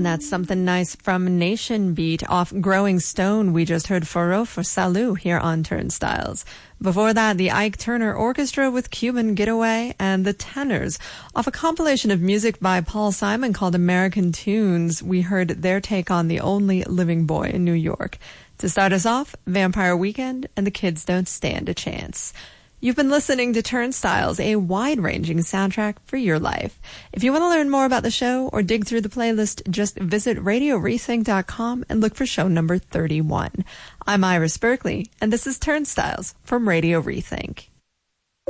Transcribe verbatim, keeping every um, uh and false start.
And that's Something Nice from Nation Beat. Off Growing Stone, we just heard Foro for Salut here on Turnstiles. Before that, the Ike Turner Orchestra with Cuban Getaway, and the Tenors. Off a compilation of music by Paul Simon called American Tunes, we heard their take on The Only Living Boy in New York. To start us off, Vampire Weekend and The Kids Don't Stand a Chance. You've been listening to Turnstiles, a wide-ranging soundtrack for your life. If you want to learn more about the show or dig through the playlist, just visit radio rethink dot com and look for show number thirty-one. I'm Iris Berkeley, and this is Turnstiles from Radio Rethink.